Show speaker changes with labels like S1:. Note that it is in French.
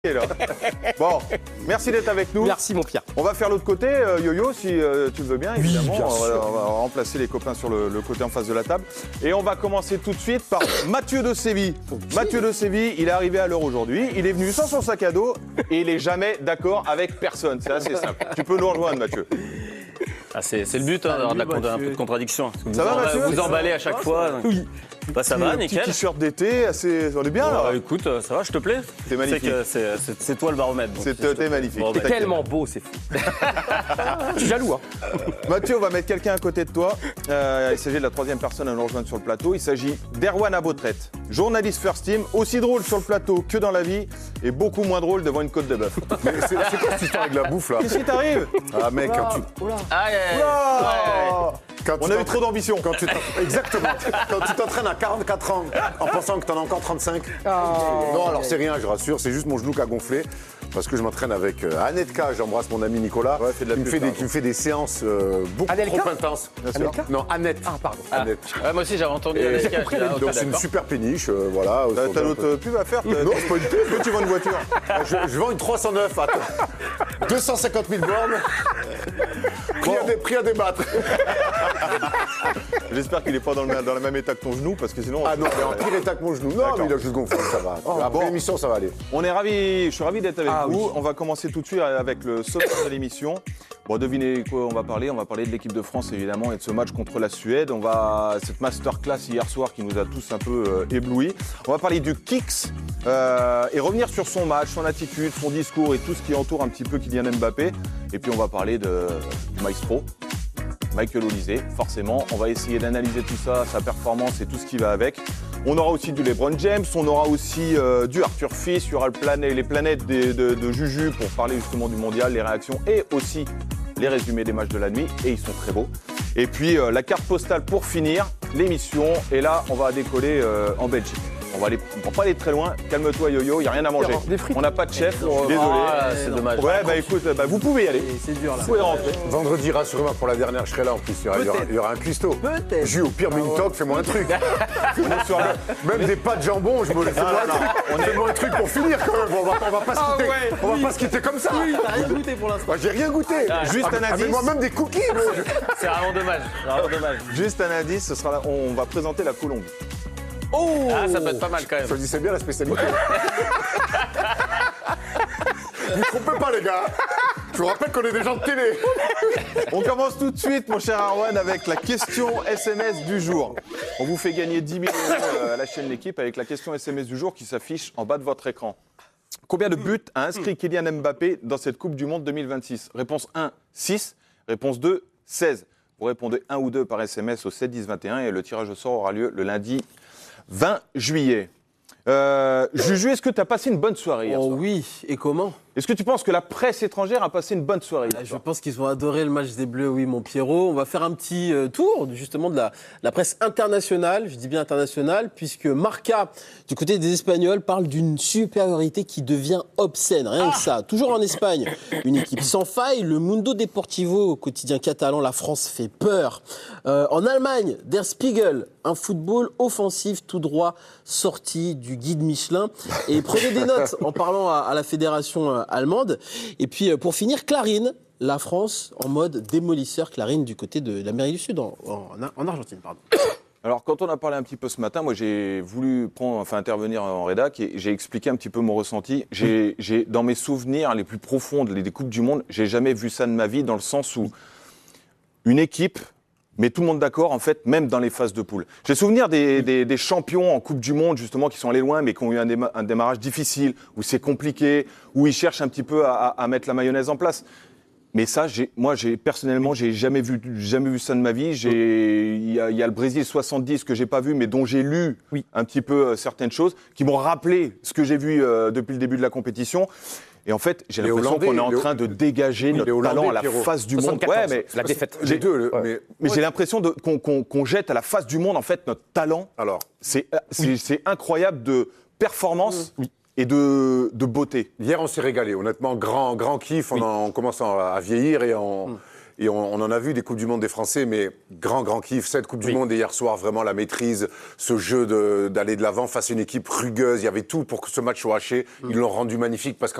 S1: Là. Bon, merci d'être avec nous.
S2: Merci mon Pierre.
S1: On va faire l'autre côté, Yo-Yo, si tu le veux bien, évidemment.
S2: Bien sûr.
S1: On va remplacer les copains sur le côté en face de la table. Et on va commencer tout de suite par Mathieu de Séville. Okay. Mathieu de Séville, il est arrivé à l'heure aujourd'hui. Il est venu sans son sac à dos et il n'est jamais d'accord avec personne. C'est assez simple. Tu peux nous rejoindre, Mathieu.
S3: Ah, c'est le but, d'avoir un peu de contradiction.
S1: Ça va, Mathieu?
S3: Vous emballez à chaque fois. Donc...
S2: Oui.
S3: Bah, ça va, nickel.
S1: Petit t-shirt d'été, on est bien là.
S3: Écoute, ça va, je te plais.
S1: C'est magnifique.
S3: C'est toi le baromètre.
S1: T'es magnifique.
S3: Bon,
S2: t'es tellement beau, c'est fou. Je suis jaloux. Hein.
S1: Mathieu, on va mettre quelqu'un à côté de toi. Il s'agit de la troisième personne à nous rejoindre sur le plateau. Il s'agit d'Erwan Abotret, journaliste First Team, aussi drôle sur le plateau que dans la vie et beaucoup moins drôle devant une côte de bœuf.
S4: Mais c'est quoi cette histoire avec la bouffe là?
S1: Qu'est-ce qui t'arrive?
S4: Ah mec, quand tu...
S1: On a eu trop d'ambition.
S4: Exactement. Quand tu t'entraînes à 44 ans en pensant que t'en as encore 35. Non, alors c'est rien, je rassure, c'est juste mon genou qui a gonflé. Parce que je m'entraîne avec Anetka, j'embrasse mon ami Nicolas, qui me fait des séances beaucoup trop intenses. Non, Annette.
S2: Ah, pardon.
S3: Annette. Ouais, moi aussi j'avais entendu Anetka.
S4: Donc c'est une super péniche, voilà.
S1: T'as d'autres pubs à faire?
S4: Non, c'est pas une pub.
S1: Est-ce que tu vends une voiture?
S4: Je vends une 309 à 250 000 bornes. Prix à débattre.
S1: J'espère qu'il n'est pas dans le même état que ton genou, parce que sinon...
S4: Ah non, il est en pire état que mon genou. Non, mais il a juste gonflé, ça va. Après l'émission, ça va aller.
S1: On est ravis, je suis ravi d'être avec vous.
S2: Oui.
S1: On va commencer tout de suite avec le sommaire de l'émission. Bon, devinez quoi on va parler de l'équipe de France, évidemment, et de ce match contre la Suède. Cette masterclass hier soir qui nous a tous un peu éblouis. On va parler du Kicks et revenir sur son match, son attitude, son discours et tout ce qui entoure un petit peu Kylian Mbappé. Et puis on va parler du maestro, Michael Olise, forcément. On va essayer d'analyser tout ça, sa performance et tout ce qui va avec. On aura aussi du LeBron James, on aura aussi du Arthur Fils, il y aura les planètes de Juju pour parler justement du mondial, les réactions et aussi les résumés des matchs de la nuit, et ils sont très beaux. Et puis la carte postale pour finir l'émission, et là on va décoller en Belgique. On va pas aller très loin, calme-toi Yo-Yo, il n'y a rien à manger. On n'a pas de chef, désolé.
S3: C'est dommage.
S1: Ouais, bah écoute, vous pouvez y aller.
S2: C'est dur là.
S1: Vous pouvez rentrer.
S4: Vendredi, rassure-moi, pour la dernière, je serai là en plus. Il y aura un cuistot.
S2: Peut-être.
S4: Jus au pire, mais une toque, fais-moi un truc. Même des pâtes jambon, fais-moi un truc pour finir quand même. On va pas se quitter. On va pas se quitter comme ça.
S2: Oui, t'as rien goûté pour l'instant.
S4: J'ai rien goûté.
S1: Juste un indice.
S4: Moi-même des cookies.
S3: C'est vraiment dommage.
S1: Juste un indice, ce sera là, on va présenter la Colombie.
S2: Oh,
S3: ça peut être pas mal quand même.
S4: Choisissez bien la spécialité. Vous trompez pas les gars. Je vous rappelle qu'on est des gens de télé.
S1: On commence tout de suite, mon cher Erwan, avec la question SMS du jour. On vous fait gagner 10 000 € à la chaîne L'équipe avec la question SMS du jour qui s'affiche en bas de votre écran. Combien de buts a inscrit Kylian Mbappé dans cette Coupe du Monde 2026? Réponse 1, 6. Réponse 2, 16. Vous répondez 1 ou 2 par SMS au 7 10 21 et le tirage au sort aura lieu le lundi 20 juillet. Juju, est-ce que tu as passé une bonne soirée hier soir?
S2: Oui, et comment?
S1: Est-ce que tu penses que la presse étrangère a passé une bonne soirée hier
S2: Je
S1: soir?
S2: pense qu'ils ont adoré le match des Bleus, oui, mon Pierrot. On va faire un petit tour, justement, de la presse internationale. Je dis bien internationale, puisque Marca, du côté des Espagnols, parle d'une supériorité qui devient obscène. Rien que ça. Toujours en Espagne, une équipe sans faille. Le Mundo Deportivo, au quotidien catalan, la France fait peur. En Allemagne, Der Spiegel, un football offensif tout droit sorti du guide Michelin. Et prenez des notes en parlant à la fédération allemande. Et puis, pour finir, Clarín, la France en mode démolisseur. Clarín du côté de l'Amérique du Sud, en Argentine, pardon.
S1: Alors, quand on a parlé un petit peu ce matin, moi, j'ai voulu intervenir en rédac et j'ai expliqué un petit peu mon ressenti. Dans mes souvenirs les plus profonds des Coupes du Monde, j'ai jamais vu ça de ma vie, dans le sens où une équipe met tout le monde d'accord, en fait, même dans les phases de poule. J'ai souvenir des champions en Coupe du Monde, justement, qui sont allés loin, mais qui ont eu un démarrage difficile, où c'est compliqué, où ils cherchent un petit peu à mettre la mayonnaise en place. Mais ça, personnellement, j'ai jamais vu ça de ma vie. Il y a le Brésil 70 que j'ai pas vu, mais dont j'ai lu un petit peu certaines choses, qui m'ont rappelé ce que j'ai vu depuis le début de la compétition. Et en fait, j'ai l'impression qu'on est en train de dégager notre talent à la face du monde.
S3: Ouais, mais la défaite.
S1: Mais j'ai l'impression qu'on jette à la face du monde, en fait, notre talent.
S4: Alors,
S1: c'est incroyable de performance. Et de beauté.
S4: Hier, on s'est régalé. Honnêtement, grand kiff. On commence à vieillir et Et on en a vu des Coupes du Monde des Français, mais grand kiff. Cette Coupe du Monde et hier soir, vraiment la maîtrise, ce jeu d'aller de l'avant face à une équipe rugueuse. Il y avait tout pour que ce match soit haché. Ils l'ont rendu magnifique parce